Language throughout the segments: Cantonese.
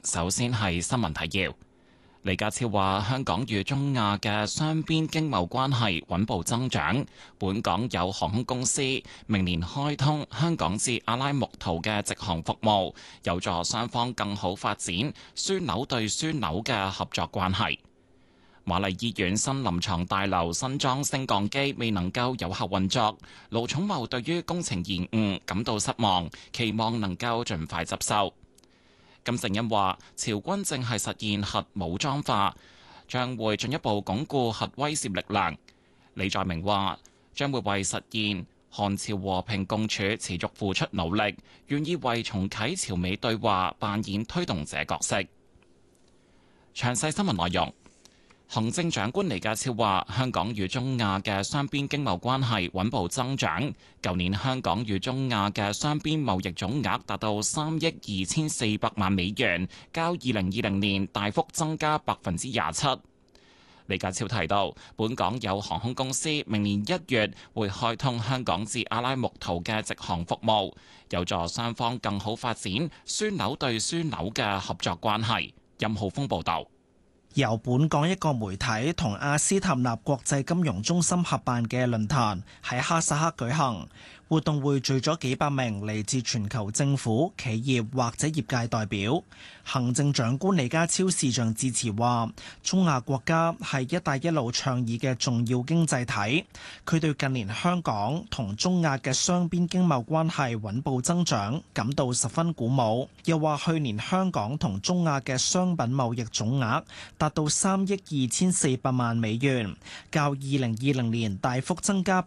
首先係新聞提要。李家超話：香港與中亞嘅雙邊經貿關係穩步增長，本港有航空公司明年開通香港至阿拉木圖嘅直航服務，有助雙方更好發展樞紐對樞紐嘅合作關係。瑪麗醫院新臨床大樓新裝升降機未能夠有效運作，盧寵茂對於工程延誤感到失望，期望能夠盡快執修。金正恩話：朝軍正係實現核武裝化，將會進一步鞏固核威懾力量。李在明話：將會為實現韓朝和平共處持續付出努力，願意為重啟朝美對話扮演推動者角色。詳細新聞內容。行政長官李家超話：香港與中亞嘅雙邊經貿關係穩步增長。舊年香港與中亞嘅雙邊貿易總額達到3億2400萬美元，較2020年大幅增加27%。李家超提到，本港有航空公司明年1月會開通香港至阿拉木圖嘅直航服務，有助雙方更好發展樞紐對樞紐嘅合作關係。任浩峰報導。 由本港一個媒體同阿斯塔納國際金融中心合辦嘅論壇喺哈薩克舉行，活動匯聚咗幾百名嚟自全球政府、企業或者業界代表。行政長官李家超視像致辭話：中亞國家係一帶一路倡議嘅重要經濟體，佢對近年香港同中亞嘅雙邊經貿關係穩步增長感到十分鼓舞。又話去年香港同中亞嘅商品貿易總額達到3億2400萬美元，較2020年大幅增加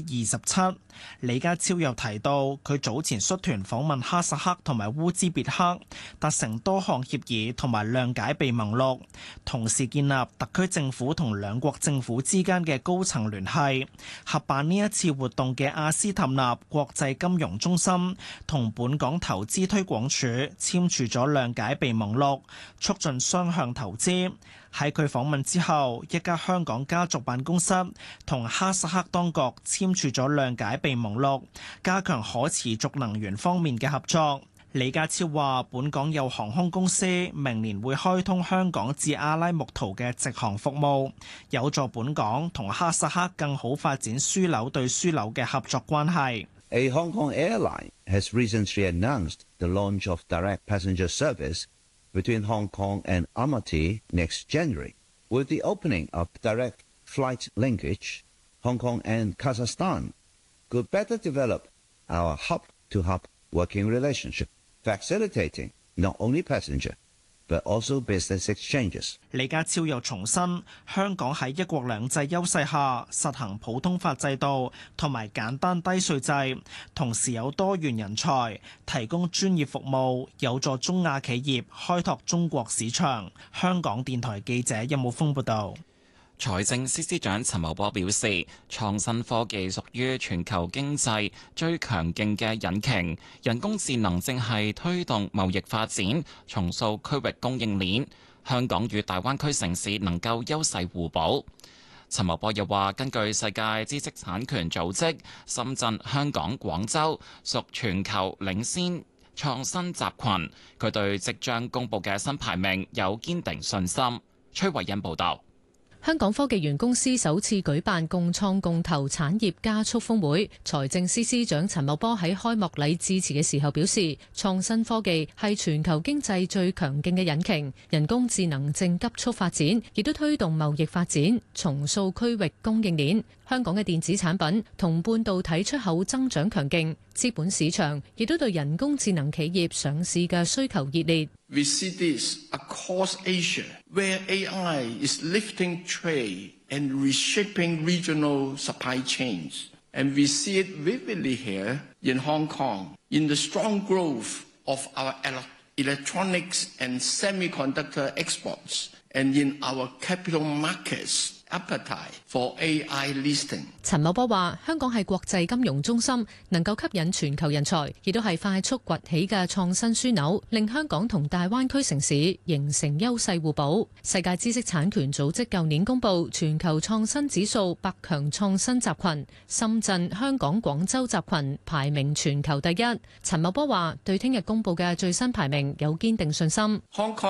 27%。李家超又提到，佢早前率團訪問哈薩克同埋烏茲別克，達成多項協議同埋諒解備忘錄，同時建立特區政府同兩國政府之間嘅高層聯繫。合辦呢一次活動嘅阿斯塔納國際金融中心同本港投資推廣署簽署咗諒解備忘錄，促進雙向投資。喺佢訪問之後，一家香港家族辦公室同哈薩克當局簽署咗諒解備忘錄，加強可持續能源方面嘅合作。李家超話：本港有航空公司明年會開通香港至阿拉木圖嘅直航服務，有助本港同哈薩克更好發展樞紐對樞紐嘅合作關係。 A Hong Kong airline has recently announced the launch of direct passenger service between Hong Kong and Almaty next January. With the opening of direct flight linkage, Hong Kong and Kazakhstan could better develop our hub-to-hub working relationship, facilitating not only passenger but also business exchanges. 李家超又重申，香港喺一國兩制優勢下實行普通法制度同埋簡單低稅制，同時有多元人才，提供專業服務，有助中亞企業開拓中國市場。香港電台記者任武峰報道。 財政司司長陳茂波表示，創新科技屬於全球經濟最強勁嘅引擎，人工智能正係推動貿易發展，重塑區域供應鏈。香港與大灣區城市能夠優勢互補。陳茂波又話，根據世界知識產權組織，深圳、香港、廣州屬全球領先創新集群。佢對即將公佈嘅新排名有堅定信心。崔慧欣報導。 香港科技園公司首次舉辦共創共投產業加速峰會，財政司司長陳茂波喺開幕禮致辭嘅時候表示，創新科技係全球經濟最強勁嘅引擎，人工智能正急速發展，亦都推動貿易發展，重塑區域供應鏈。香港嘅電子產品同半導體出口增長強勁，資本市場亦都對人工智能企業上市嘅需求熱烈。 We see this across Asia, where AI is lifting trade and reshaping regional supply chains. And we see it vividly here in Hong Kong, in the strong growth of our electronics and semiconductor exports, and in our capital markets.Appetite for AI listing。 陳茂波話：香港係國際金融中心，能夠吸引全球人才，亦都係快速崛起嘅創新樞紐，令香港同大灣區城市形成優勢互補。世界知識產權組織舊年公佈全球創新指數百強創新集群，深圳、香港、廣州集群排名全球第一。陳茂波話：對聽日公佈嘅最新排名有堅定信心。 Hong Kong